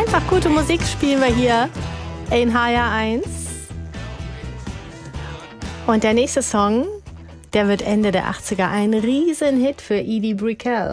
Einfach gute Musik spielen wir hier in HR1. Und der nächste Song, der wird Ende der 80er ein Riesenhit für Edie Brickell.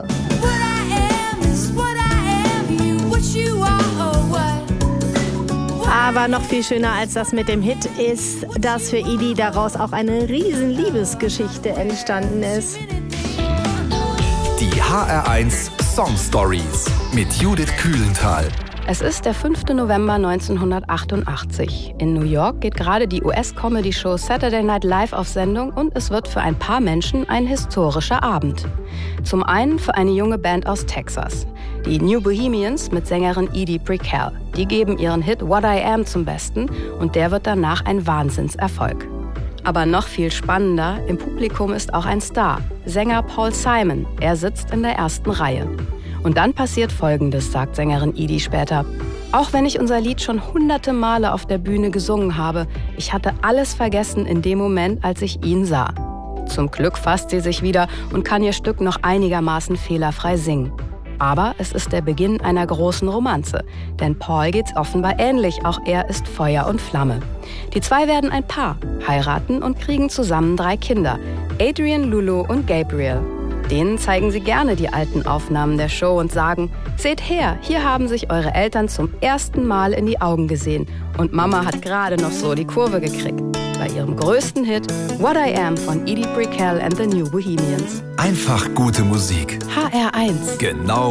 Aber noch viel schöner als das mit dem Hit ist, dass für Edie daraus auch eine riesen Liebesgeschichte entstanden ist. Die HR1 Song Stories mit Judith Kühlenthal. Es ist der 5. November 1988. In New York geht gerade die US-Comedy-Show Saturday Night Live auf Sendung und es wird für ein paar Menschen ein historischer Abend. Zum einen für eine junge Band aus Texas, die New Bohemians mit Sängerin Edie Brickell. Die geben ihren Hit What I Am zum Besten und der wird danach ein Wahnsinnserfolg. Aber noch viel spannender, im Publikum ist auch ein Star, Sänger Paul Simon. Er sitzt in der ersten Reihe. Und dann passiert Folgendes, sagt Sängerin Edie später. Auch wenn ich unser Lied schon hunderte Male auf der Bühne gesungen habe, ich hatte alles vergessen in dem Moment, als ich ihn sah. Zum Glück fasst sie sich wieder und kann ihr Stück noch einigermaßen fehlerfrei singen. Aber es ist der Beginn einer großen Romanze. Denn Paul geht's offenbar ähnlich, auch er ist Feuer und Flamme. Die zwei werden ein Paar, heiraten und kriegen zusammen 3 Kinder. Adrian, Lulu und Gabriel. Denen zeigen sie gerne die alten Aufnahmen der Show und sagen, seht her, hier haben sich eure Eltern zum ersten Mal in die Augen gesehen. Und Mama hat gerade noch so die Kurve gekriegt. Bei ihrem größten Hit What I Am von Edie Brickell and the New Bohemians. Einfach gute Musik. HR1. Genau